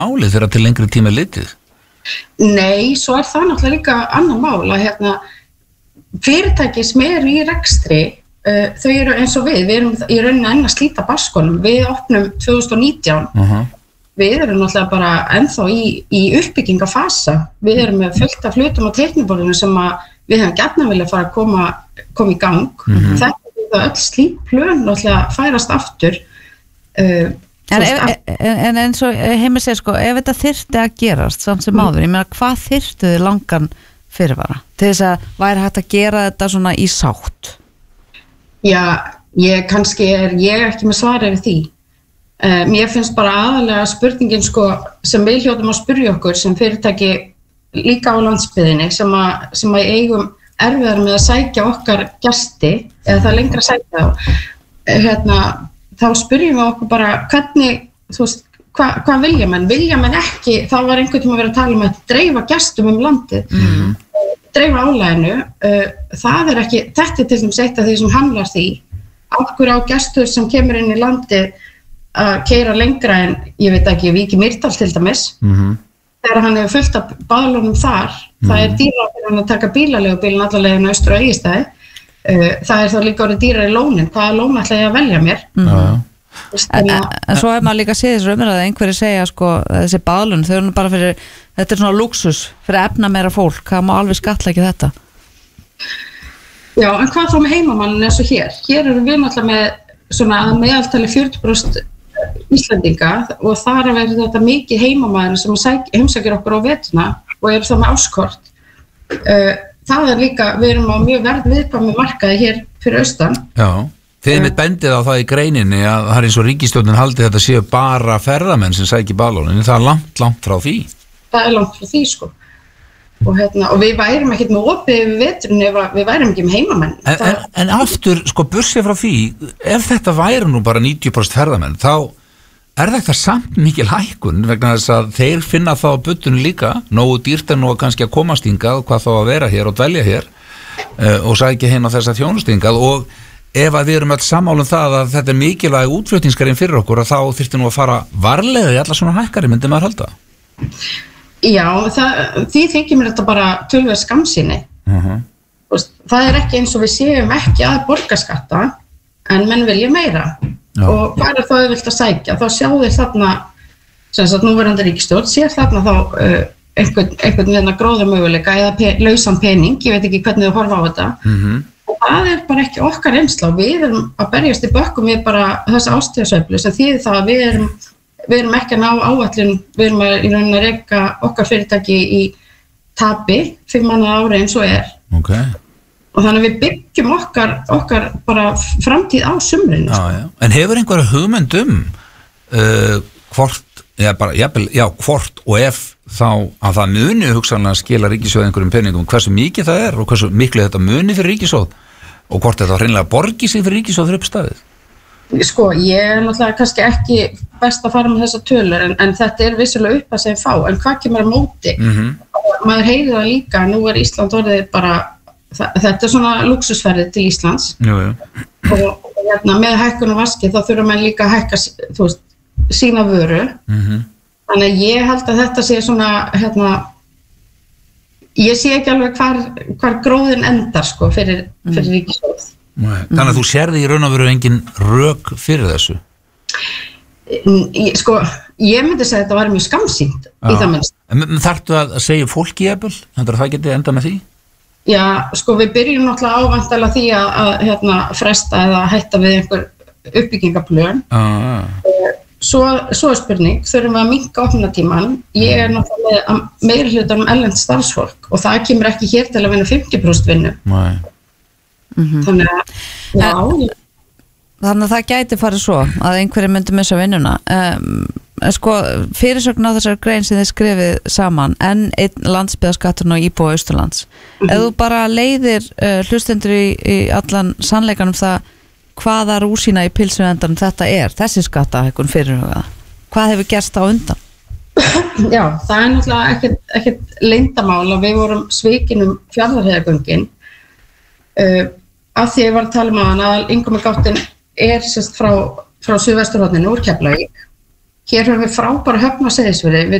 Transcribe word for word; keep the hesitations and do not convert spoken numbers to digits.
álið þegar til lengri tíma litið? Nei, svo er það náttúrulega líka annar mál að hérna, fyrirtæki sem eru í rekstri, uh, þau eru eins og við, við erum í rauninni enn að slíta baskonum, við opnum tvö þúsund og nítján, uh-huh. Við erum náttúrulega bara ennþá í, í uppbyggingafasa, við erum með fullt af hlutum á teikniborðinu sem að við hefum gjarnan vilja fara að koma, koma í gang, uh-huh. Þetta er það öll slík plön náttúrulega færast aftur, uh, En, ef, en, en eins og heimir segir sko, ef þetta þyrfti að gerast samt sem áður, ég meina hvað þyrftu þið langan fyrirvara til þess að væri hægt að gera þetta svona í sátt? Já, ég kannski er ég ekki með svar yfir því. Uh, mér finnst bara aðalega spurningin sko sem við hljótum að spyrja okkur sem fyrirtæki líka á landsbyggðinni sem að, sem að eigum erfiðar með að sækja okkar gesti eða það lengra að sækja þá. Hérna, þá spyrjum við okkur bara hvernig, þú veist, hvað hva vilja menn? Vilja menn ekki, þá var einhvern tíma að vera að tala um að dreifa gestum um landið, mm. dreifa álaginu, uh, það er ekki, þetta er til dæmis eitt af því sem hamlar því, okkur á gestur sem kemur inn í landið að keyra lengra en, ég veit ekki, Víki Mýrdal til dæmis, mm-hmm. þegar hann hefur fullt af baðlunum þar, mm. það er dýrara fyrir hann að taka bílaleigubílinn alla leiðina austur á Egilsstaði. Uh, það er þá líka orðið dýrar í lónin, hvaða lón ætla ég að velja mér? Mm. En, en, en svo er maður líka að sé þessu umræðu að einhverju segja sko, þessi baðlun, þau eru bara fyrir, þetta er svona luxus fyrir efna meira fólk, það má alveg skattleggja þetta. Já, en hvað þá með heimamannin eins og hér? Hér eru við náttúrulega með svona meðaltali fjörutíu prósent Íslendinga og þar er verið þetta mikið heimamaður sem heimsækir okkur á vetuna og eru þá með áskort. Uh, Það er líka, við erum á mjög verð viðkvæmu markaði hér fyrir austan. Já, þið er mitt bendið á það í greininni að það er eins og ríkisstjórnin haldi þetta séu bara ferðamenn sem sækir baðlónin, það er langt, langt frá því. Það er langt frá því, sko. Og, hérna, og við værum ekkert með opið við veturinn ef við værum ekki með heimamenn. En, en, en aftur, sko, bursið frá því, ef þetta væri nú bara níutíu prósent ferðamenn, þá er þetta samt mikil hækkun vegna þess að þeir finna þá á buddunni líka, nógu dýrt en nú kannski að komast hingað, hvað þá að vera hér og dvelja hér uh, og sækja hérna á þessa þjónustingað og ef að við erum öll sammála um það að þetta er mikilvæg útflutningskarinn fyrir okkur að þá þyrfti nú að fara varlega í alla svona hækkari, myndi maður halda? Já, það, því þykir mér þetta bara tölvöð skamsýni. Uh-huh. Það er ekki eins og við séum ekki að borgaskatta en menn vilja meira. Já. Og hvað er þá auðvelt að sækja? Þá sjáu þið þarna, sem sagt núverandi ríkisstjórn, sér þarna þá uh, einhvern, einhvern veginn gróða möguleika eða pe lausan pening, ég veit ekki hvernig þau horfa á þetta. Mm-hmm. Og það er bara ekki okkar reynsla og við erum að berjast í bökkum við bara þessa ástíðasveiflu sem þýðir það að við erum, við erum ekki að ná áætlun, við erum að, í rauninni að reka okkar fyrirtæki í tapi, fimm mánaða ári eins og er. Okay. Og þannig við byggjum okkar, okkar bara framtíð á sumrinu. Já, já. En hefur einhverja hugmynd um uh, hvort, já, bara, já, já, hvort og ef þá að það muni hugsanlega skila ríkissjóð einhverjum peningum, hversu mikið það er og hversu miklu þetta muni fyrir ríkissjóð og hvort þetta hreinlega borgi sig fyrir ríkissjóð fyrir uppstæðið? Sko, ég er náttúrulega kannski ekki best að fara með þessa tölur en, en þetta er vissulega upp að segja fá, en hvað kemur að móti? Mm-hmm. Maður heyrir það líka, nú er Ísland orðið bara þetta er svona luxusferðið til Íslands. Jú, jú. Og, og hérna, með hækkun og vaski þá þurfa menn líka að hækka þú veist, sína vöru. Mm-hmm. Þannig að ég held að þetta sé svona hérna, ég sé ekki alveg hvar, hvar gróðin endar sko, fyrir, fyrir ríkissjóð. Þannig að þú sérði í raun og veru engin rök fyrir þessu? Ég, sko, ég myndi segja að þetta var mjög skamsýnt í það minnst. En þarftu að segja fólki jafnvel? Þannig að það geti enda með því? Já, sko við byrjum náttúrulega ávæntalega því að, að hérna, fresta eða hætta við einhver uppbyggingaplön. Ah. Svo, svo er spurning, þurfum við að minnka opnunatímann. Ég er náttúrulega með meiri hlutar um erlent starfsfólk og það kemur ekki hér til að vinna fimmtíu prósent vinnu. Nei. Mm-hmm. Þannig að, já. En, þannig að það gæti farið svo að einhverju myndi missa vinnuna. Um, sko, fyrirsögn á þessar grein sem þið skrifið saman en einn landsbyggðarskatturinn og íbúa Austurlands. Mm-hmm. Ef þú bara leiðir uh, hlustendur í, í allan sannleikanum það hvaða rúsína í pilsuendanum þetta er, þessi skattahækkun fyrirhugaða. Hvað hefur gerst á undan? Já, það er náttúrulega ekkert, ekkert leyndamál að við vorum svikin um Fjarðarheiðargöngin uh, af því ég var að tala um að hann að innkomugáttin er sérst frá, frá suðvesturhorninu úr Keflavík. hér höfum við frábæra höfn á Seyðisfirði, við